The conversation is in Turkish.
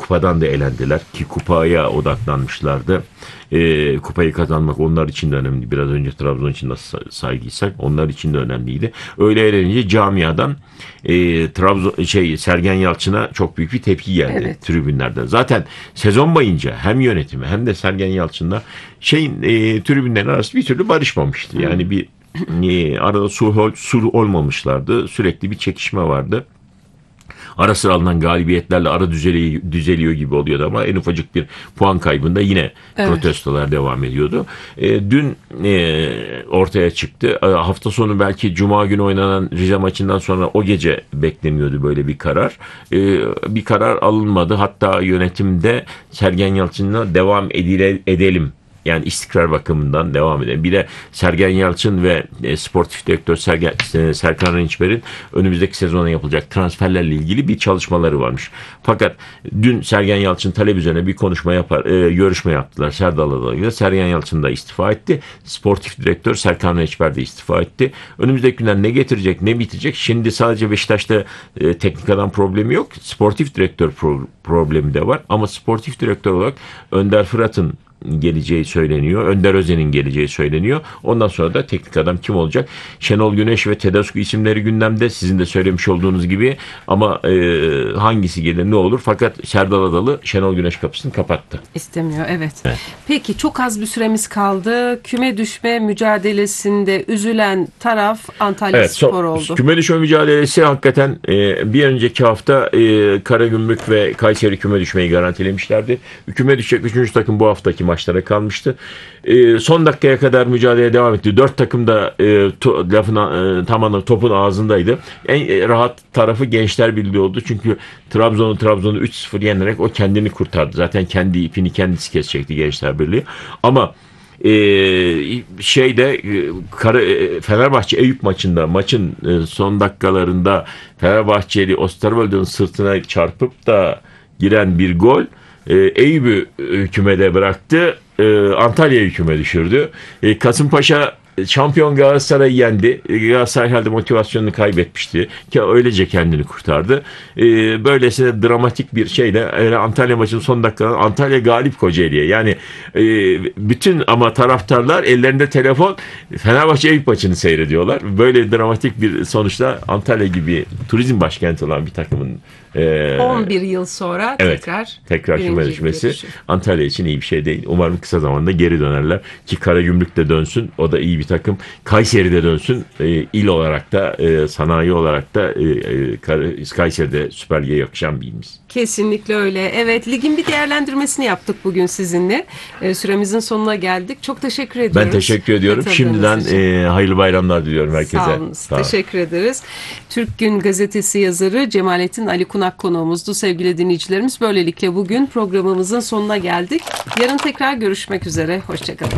kupadan da elendiler ki kupaya odaklanmışlardı. Kupayı kazanmak onlar için de önemli. Biraz önce Trabzon için nasıl saygıysak onlar için de önemliydi. Öyle eğlenince camiadan Sergen Yalçın'a çok büyük bir tepki geldi, Evet. tribünlerden. Zaten sezon boyunca hem yönetimi hem de Sergen Yalçın'la tribünlerin arası bir türlü barışmamıştı. Yani bir arada sulh olmamışlardı. Sürekli bir çekişme vardı. Ara sıra alınan galibiyetlerle ara düzeliyor gibi oluyordu ama en ufacık bir puan kaybında yine protestolar devam ediyordu. Dün ortaya çıktı. Hafta sonu belki Cuma günü oynanan Rize maçından sonra o gece bekleniyordu böyle bir karar. Bir karar alınmadı. Hatta yönetimde Sergen Yalçın'la devam edelim. Yani istikrar bakımından devam edelim. Bir de Sergen Yalçın ve sportif direktör Serkan Rençber'in önümüzdeki sezona yapılacak transferlerle ilgili bir çalışmaları varmış. Fakat dün Sergen Yalçın talep üzerine bir görüşme yaptılar Serdal Adalı'yla. Sergen Yalçın da istifa etti. Sportif direktör Serkan Rençber de istifa etti. Önümüzdeki günler ne getirecek, ne bitecek? Şimdi sadece Beşiktaş'ta teknik adam problemi yok. Sportif direktör problemi de var. Ama sportif direktör olarak Önder Fırat'ın geleceği söyleniyor. Önder Özen'in geleceği söyleniyor. Ondan sonra da teknik adam kim olacak? Şenol Güneş ve Tedesco isimleri gündemde. Sizin de söylemiş olduğunuz gibi. Ama hangisi gelir ne olur? Fakat Serdal Adalı Şenol Güneş kapısını kapattı. İstemiyor, evet. Peki çok az bir süremiz kaldı. Küme düşme mücadelesinde üzülen taraf Antalya Spor oldu. Küme düşme mücadelesi hakikaten bir önceki hafta Karagümrük ve Kayseri küme düşmeyi garantilemişlerdi. Küme düşecek 3. takım bu haftaki maçlara kalmıştı. Son dakikaya kadar mücadeleye devam etti. 4 takım da tamamen topun ağzındaydı. En rahat tarafı Gençler Birliği oldu. Çünkü Trabzon'u 3-0 yenerek o kendini kurtardı. Zaten kendi ipini kendisi kesecekti Gençler Birliği. Ama Fenerbahçe Eyüp maçın son dakikalarında Fenerbahçeli Osterwolde'nin sırtına çarpıp da giren bir gol Eyüp'ü kümede bıraktı. Antalya'yı küme düşürdü. Kasımpaşa şampiyon Galatasaray'ı yendi. Galatasaray herhalde motivasyonunu kaybetmişti. Ki öylece kendini kurtardı. Böylesine dramatik bir şeyle Antalya maçının son dakikalarında Antalya galip Kocaeli'ye. Yani bütün ama taraftarlar ellerinde telefon Fenerbahçe Eyüp maçını seyrediyorlar. Böyle dramatik bir sonuçta Antalya gibi turizm başkenti olan bir takımın 11 yıl sonra tekrar küme düşmesi Antalya için iyi bir şey değil. Umarım kısa zamanda geri dönerler ki Karagümrük de dönsün. O da iyi bir takım. Kayseri de dönsün. İl olarak da sanayi olarak da Kayseri'de Süper Lig'e yakışan bir ilimiz. Kesinlikle öyle. Evet, ligin bir değerlendirmesini yaptık bugün sizinle. Süremizin sonuna geldik. Çok teşekkür ediyoruz. Ben teşekkür ediyorum. Şimdiden hayırlı bayramlar diliyorum herkese. Sağ olun. Teşekkür ederiz. Türk Gün Gazetesi yazarı Cemalettin Ali Kunak konuğumuzdu sevgili dinleyicilerimiz. Böylelikle bugün programımızın sonuna geldik. Yarın tekrar görüşmek üzere. Hoşçakalın.